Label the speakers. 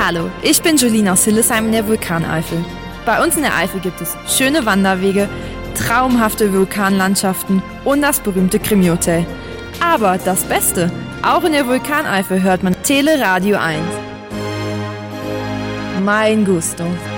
Speaker 1: Hallo, ich bin Julina aus Hildesheim in der Vulkaneifel. Bei uns in der Eifel gibt es schöne Wanderwege, traumhafte Vulkanlandschaften und das berühmte Krimi-Hotel. Aber das Beste, auch in der Vulkaneifel hört man Teleradio 1. Mein Gusto.